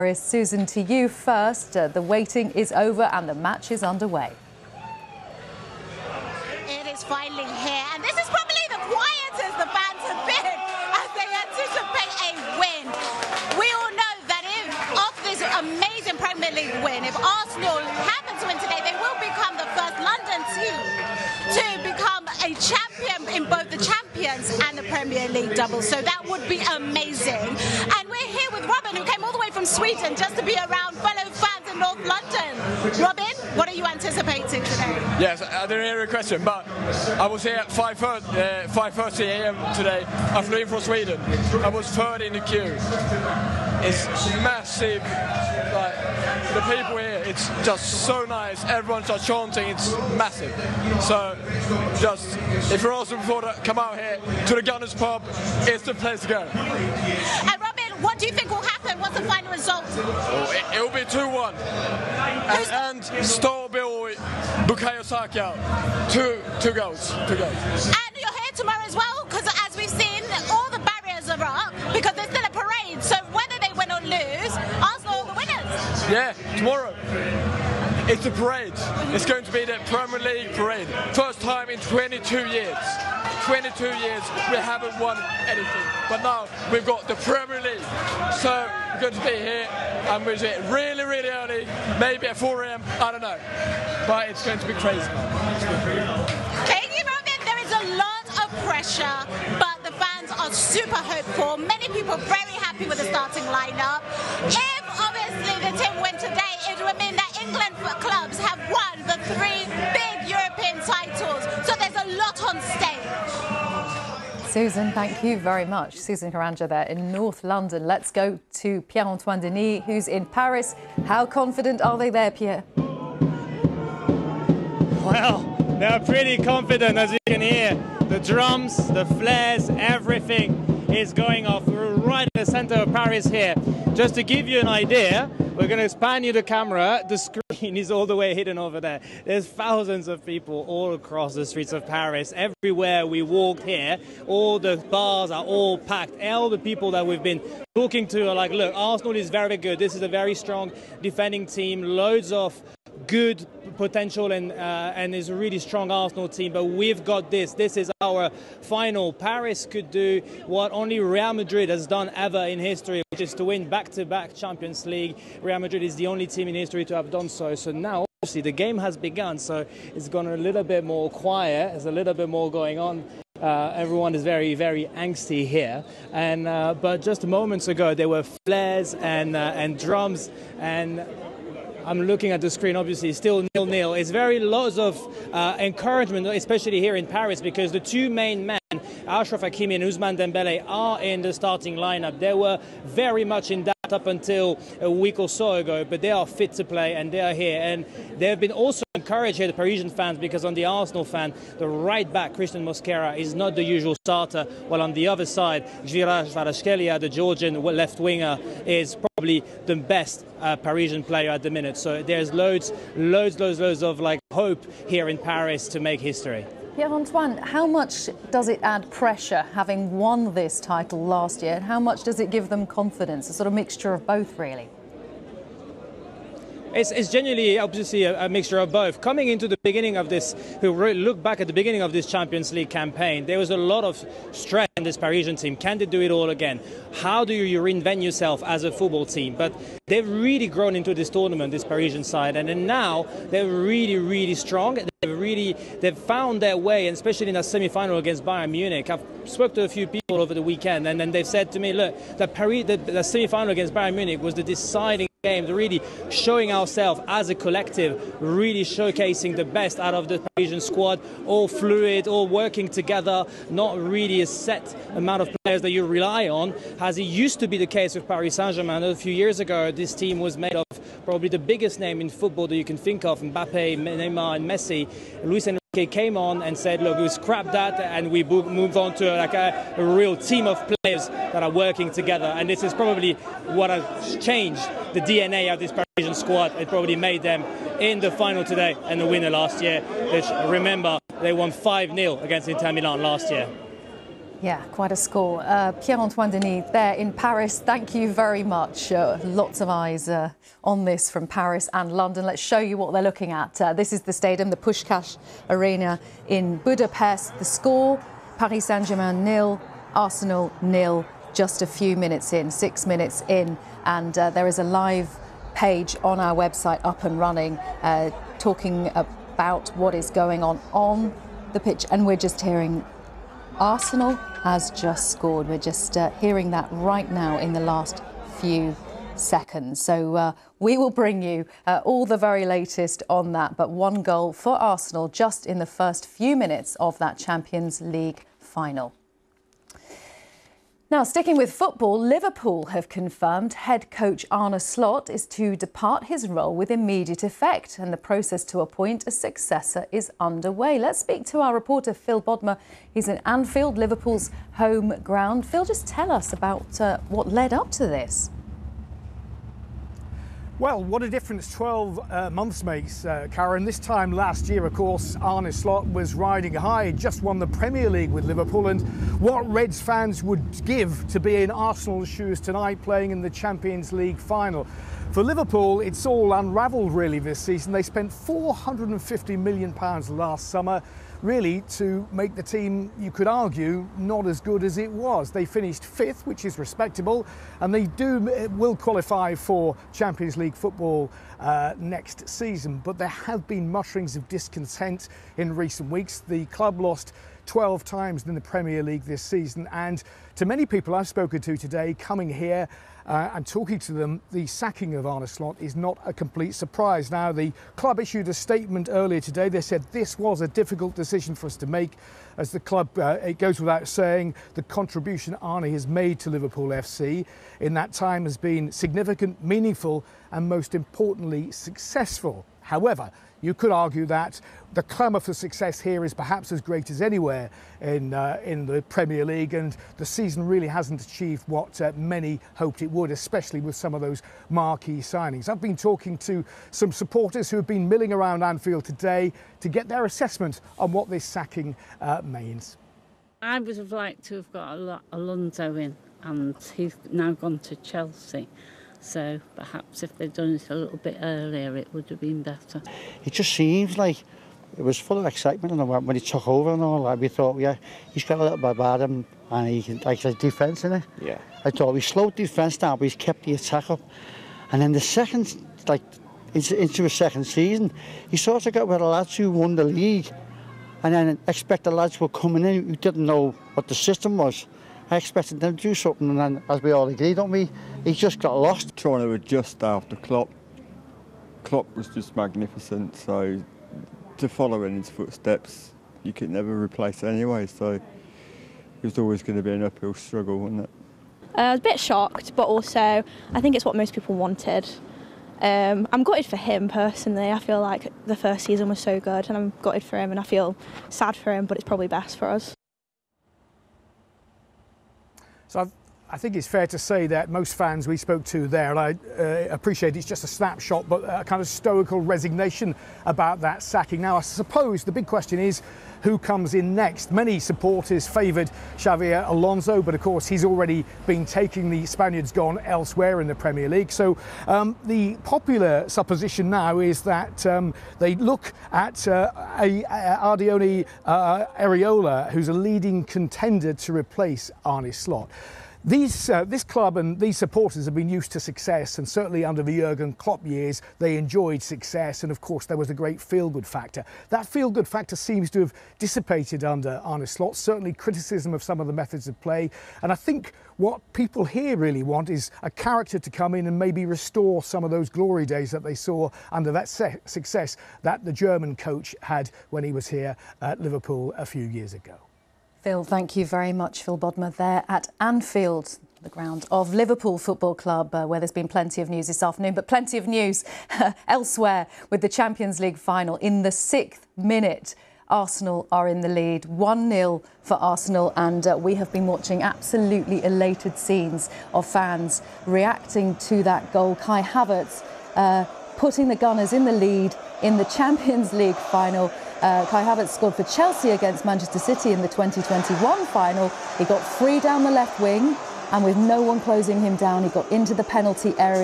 Susan, to you first. The waiting is over and the match is underway. It is finally here, and this is probably the quietest the fans have been as they anticipate a win. We all know that if of this amazing Premier League win, if Arsenal happen to win today, they will become the first London team to become a champion in both the Champions and the Premier League double. So that would be amazing. And we're here with Robin, who came all the way from Sweden just to be around fellow fans in North London. Robin, what are you anticipating today? Yes, I didn't hear your question, but I was here at 5:30 a.m. today. I flew in from Sweden. I was third in the queue. It's massive. Like, the people here, it's just so nice. Everyone's just chanting. It's massive. So, just if you're also before to come out here to the Gunners pub, it's the place to go. And Robin, what do you think will happen? What's the final result? Oh, it will be 2-1. And Star Boy Bukayo Saka, two goals. And you're here tomorrow as well, because as we've seen, all the barriers are up because there's still a parade. So whether they win or lose, Arsenal are the winners. Yeah, tomorrow. It's the parade. It's going to be the Premier League parade. First time in 22 years. 22 years we haven't won anything. But now we've got the Premier League. So we're going to be here and we're here really, really early. Maybe at 4 a.m. I don't know. But it's going to be crazy. Thank you, Robin. There is a lot of pressure, but the fans are super hopeful. Many people very happy with the starting lineup. If obviously the team win today, it would mean that England clubs have won the 3 big European titles. So there's a lot on stake. Susan, thank you very much. Susan Karanja there in North London. Let's go to Pierre-Antoine Denis, who's in Paris. How confident are they there, Pierre? Well, they're pretty confident, as you can hear. The drums, the flares, everything is going off. We're right in the center of Paris here. Just to give you an idea, we're going to span you the camera. The screen is all the way hidden over there. There's thousands of people all across the streets of Paris. Everywhere we walk here, all the bars are all packed. All the people that we've been talking to are like, look, Arsenal is very good. This is a very strong defending team. Loads of good potential and is a really strong Arsenal team, but we've got this. This is our final. Paris could do what only Real Madrid has done ever in history, which is to win back-to-back Champions League. Real Madrid is the only team in history to have done so. So now, obviously, the game has begun, so it's gone a little bit more quiet. There's a little bit more going on. Everyone is very, very angsty here. And but just moments ago, there were flares and drums and I'm looking at the screen, obviously, still 0-0. It's very lots of encouragement, especially here in Paris, because the two main men, Achraf Hakimi and Ousmane Dembele, are in the starting lineup. They were very much in doubt up until a week or so ago, but they are fit to play and they are here. And they have been also encouraged here, the Parisian fans, because on the Arsenal fan, the right back, Christian Mosquera, is not the usual starter, while on the other side, Kvaratskhelia, the Georgian left winger, is probably the best Parisian player at the minute. So there's loads of like hope here in Paris to make history. Pierre-Antoine, how much does it add pressure having won this title last year, and how much does it give them confidence? A sort of mixture of both, really. It's genuinely, obviously, a mixture of both. Coming into the beginning of this, look back at the beginning of this Champions League campaign, there was a lot of stress in this Parisian team. Can they do it all again? How do you reinvent yourself as a football team? But they've really grown into this tournament, this Parisian side, and then now they're really, really strong. They've found their way, and especially in that semi-final against Bayern Munich. I've spoke to a few people over the weekend, and then they've said to me, look, the semi-final against Bayern Munich was the deciding game, really showing ourselves as a collective, really showcasing the best out of the Parisian squad, all fluid, all working together, not really a set amount of players that you rely on, as it used to be the case with Paris Saint-Germain. A few years ago, this team was made of probably the biggest name in football that you can think of, Mbappe, Neymar and Messi. Luis Enrique came on and said, look, we scrap that and we move on to like a real team of players that are working together. And this is probably what has changed the DNA of this Parisian squad. It probably made them in the final today and the winner last year, which, remember, they won 5-0 against Inter Milan last year. Yeah, quite a score. Pierre-Antoine Denis there in Paris. Thank you very much. Lots of eyes on this from Paris and London. Let's show you what they're looking at. This is the stadium, the Puskás Arena in Budapest. The score, Paris Saint-Germain 0, Arsenal 0, just a few minutes in, 6 minutes in. And there is a live page on our website up and running talking about what is going on the pitch. And we're just hearing Arsenal has just scored. We're just hearing that right now in the last few seconds. So we will bring you all the very latest on that. But 1 goal for Arsenal just in the first few minutes of that Champions League final. Now, sticking with football, Liverpool have confirmed head coach Arne Slot is to depart his role with immediate effect, and the process to appoint a successor is underway. Let's speak to our reporter Phil Bodmer. He's in Anfield, Liverpool's home ground. Phil, just tell us about what led up to this. Well, what a difference 12 months makes, Karen. This time last year, of course, Arne Slot was riding high, just won the Premier League with Liverpool, and what Reds fans would give to be in Arsenal's shoes tonight playing in the Champions League final. For Liverpool, it's all unravelled really this season. They spent £450 million last summer, really to make the team, you could argue, not as good as it was. They finished 5th, which is respectable, and they will qualify for Champions League football next season. But there have been mutterings of discontent in recent weeks. The club lost 12 times in the Premier League this season, and to many people I've spoken to today coming here and talking to them, the sacking of Arne Slot is not a complete surprise. Now, the club issued a statement earlier today. They said this was a difficult decision for us to make, as the club, it goes without saying, the contribution Arne has made to Liverpool FC in that time has been significant, meaningful, and most importantly, successful. However, you could argue that the clamour for success here is perhaps as great as anywhere in the Premier League, and the season really hasn't achieved what many hoped it would, especially with some of those marquee signings. I've been talking to some supporters who have been milling around Anfield today to get their assessment on what this sacking means. I would have liked to have got Alonso in, and he's now gone to Chelsea. So perhaps if they'd done it a little bit earlier, it would have been better. It just seems like it was full of excitement, and when he took over and all that, we thought, yeah, he's got a little bit about him, and he can, like his defence in it. Yeah. I thought we slowed defence down, but he's kept the attack up. And then the second, like into his second season, he sort of got with the lads who won the league, and then expect the lads were coming in who didn't know what the system was. I expected them to do something, and then, as we all agreed, don't we? He just got lost. Trying to adjust after Klopp. Klopp was just magnificent, so to follow in his footsteps, you could never replace it anyway, so it was always going to be an uphill struggle, wasn't it? I was a bit shocked, but also I think it's what most people wanted. I'm gutted for him personally. I feel like the first season was so good, and I'm gutted for him, and I feel sad for him, but it's probably best for us. So I think it's fair to say that most fans we spoke to there, and I appreciate it's just a snapshot, but a kind of stoical resignation about that sacking. Now, I suppose the big question is who comes in next. Many supporters favoured Xabi Alonso, but of course he's already been taking the Spaniards gone elsewhere in the Premier League. So the popular supposition now is that they look at Ardione Areola, who's a leading contender to replace Arne Slot. This club and these supporters have been used to success, and certainly under the Jurgen Klopp years they enjoyed success, and of course there was a great feel-good factor. That feel-good factor seems to have dissipated under Arne Slot, certainly criticism of some of the methods of play, and I think what people here really want is a character to come in and maybe restore some of those glory days that they saw under that success that the German coach had when he was here at Liverpool a few years ago. Phil, thank you very much. Phil Bodmer there at Anfield, the ground of Liverpool Football Club, where there's been plenty of news this afternoon, but plenty of news elsewhere with the Champions League final. In the 6th minute, Arsenal are in the lead, 1-0 for Arsenal, and we have been watching absolutely elated scenes of fans reacting to that goal. Kai Havertz putting the Gunners in the lead in the Champions League final. Kai Havertz scored for Chelsea against Manchester City in the 2021 final. He got free down the left wing, and with no one closing him down, he got into the penalty area.